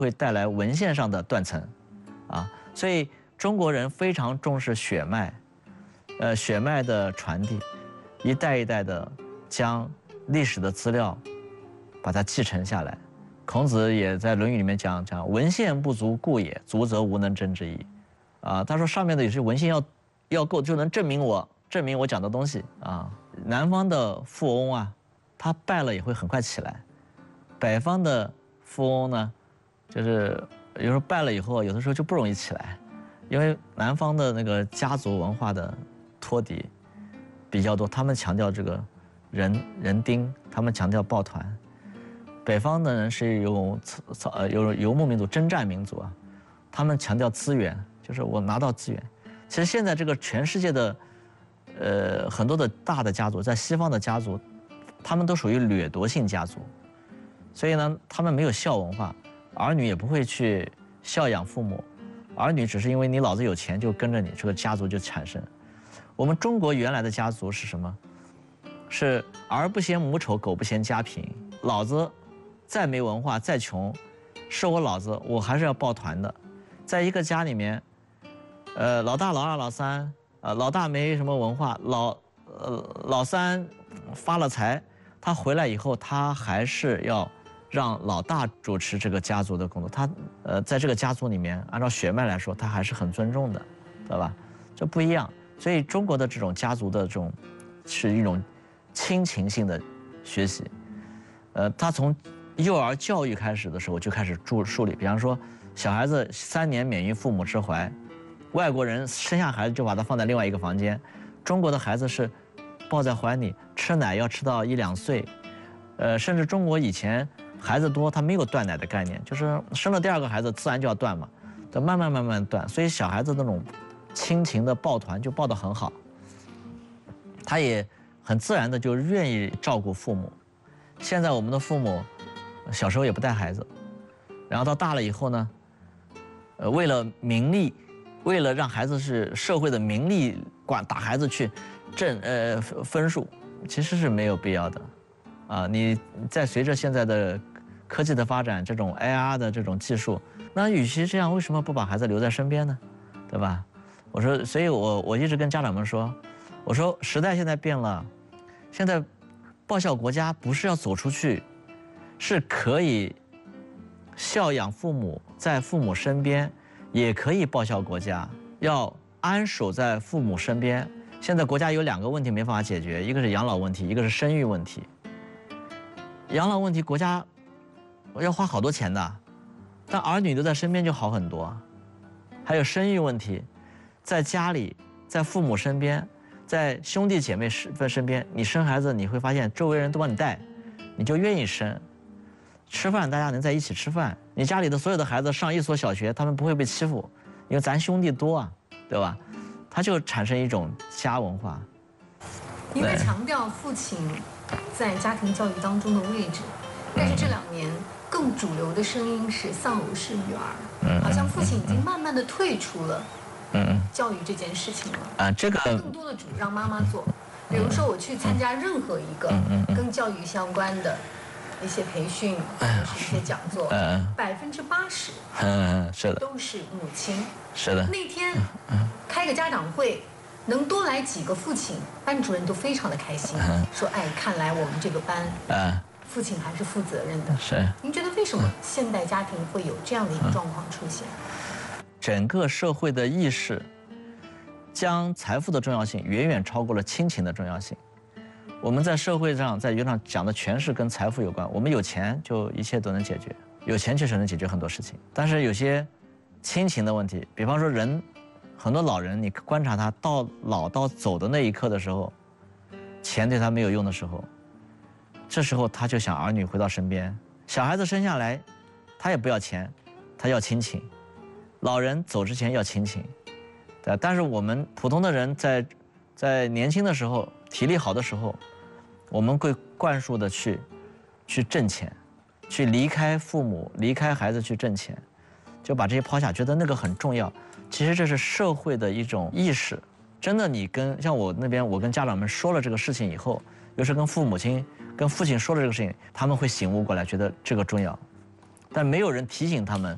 会带来文献上的断层，所以中国人非常重视血脉，血脉的传递，一代一代的将历史的资料把它继承下来。孔子也在《论语》里面讲文献不足故也，足则无能争之矣。他说上面的有些文献要够，就能证明我讲的东西啊。南方的富翁他败了也会很快起来，北方的富翁呢，就是有时候败了以后，有的时候就不容易起来，因为南方的那个家族文化的托底比较多，他们强调这个人丁，他们强调抱团。北方的人是有游牧民族、征战民族他们强调资源，就是我拿到资源。其实现在这个全世界的很多的大的家族，在西方的家族，他们都属于掠夺性家族，所以呢，他们没有孝文化，儿女也不会去孝养父母，儿女只是因为你老子有钱就跟着你，这个家族就产生。我们中国原来的家族是什么？是儿不嫌母丑，狗不嫌家贫。老子再没文化，再穷，是我老子，我还是要抱团的。在一个家里面，老大、老二、老三，老大没什么文化，老三发了财，他回来以后，他还是要让老大主持这个家族的工作。他在这个家族里面，按照血脉来说，他还是很尊重的，对吧？这不一样。所以中国的这种家族的这种是一种亲情性的学习。他从幼儿教育开始的时候就开始树立，比方说小孩子3年免于父母之怀，外国人生下孩子就把他放在另外一个房间，中国的孩子是抱在怀里，吃奶要吃到1、2岁，甚至中国以前孩子多，他没有断奶的概念，就是生了第2个孩子自然就要断嘛，慢慢断，所以小孩子那种亲情的抱团就抱得很好，他也很自然的就愿意照顾父母。现在我们的父母小时候也不带孩子，然后到大了以后呢，为了名利，为了让孩子是社会的名利，打孩子去挣分数，其实是没有必要的。你在随着现在的科技的发展，这种 AR 的这种技术，那与其这样，为什么不把孩子留在身边呢？对吧？我说，所以我一直跟家长们说，我说时代现在变了，现在报效国家不是要走出去，是可以孝养父母，在父母身边，也可以报效国家，要安守在父母身边。现在国家有2个问题没办法解决，一个是养老问题，一个是生育问题。养老问题国家要花好多钱的，但儿女留在身边就好很多。还有生育问题，在家里，在父母身边，在兄弟姐妹身边，你生孩子你会发现周围人都帮你带，你就愿意生。吃饭大家能在一起吃饭，你家里的所有的孩子上1所小学，他们不会被欺负，因为咱兄弟多对吧？他就产生一种家文化。 您在强调父亲在家庭教育当中的位置，但是这2年更主流的声音是丧偶式育儿，好像父亲已经慢慢的退出了教育这件事情了。 这个更多的主让妈妈做。比如说我去参加任何一个跟教育相关的一些培训或者是一些讲座，80% 是的都是母亲。 是的。 那天开个家长会，能多来几个父亲，班主任都非常的开心，说哎，看来我们这个班父亲还是负责任的。 是。 您觉得为什么现代家庭会有这样的一个状况出现？ 整个社会的意识将财富的重要性远远超过了亲情的重要性。我们在社会上，在舆论上讲的全是跟财富有关。我们有钱就一切都能解决，有钱确实能解决很多事情。但是有些亲情的问题，比方说很多老人，你观察他到老到走的那一刻的时候，钱对他没有用的时候，这时候他就想儿女回到身边。小孩子生下来，他也不要钱，他要亲情。老人走之前要亲情，但是我们普通的人在年轻的时候，体力好的时候，我们会灌输的去挣钱，去离开父母，离开孩子去挣钱，就把这些抛下，觉得那个很重要。其实这是社会的一种意识。真的，像我那边，我跟家长们说了这个事情以后，又是跟父亲说了这个事情，他们会醒悟过来，觉得这个重要。但没有人提醒他们